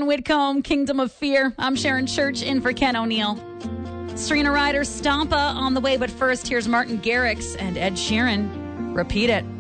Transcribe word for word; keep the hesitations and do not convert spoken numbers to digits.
Whitcomb, Kingdom of Fear. I'm Sharon Church in for Ken O'Neill. Serena Ryder, Stompa on the way, but first, here's Martin Garrix and Ed Sheeran. Repeat It.